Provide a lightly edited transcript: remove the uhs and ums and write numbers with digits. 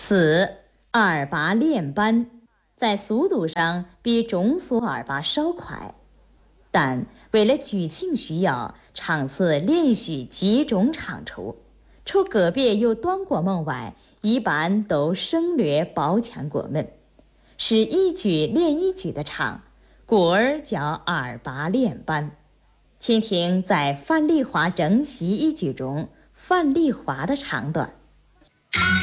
4. 二拔练班，在速度上比中速二拔稍快，但为了剧情需要，场次连续集中唱出，除个别有短过门外，一般都省略包腔过门，是一句连一句的唱，故而叫二拔练班。请听在樊梨花征西一句中樊梨花的唱段。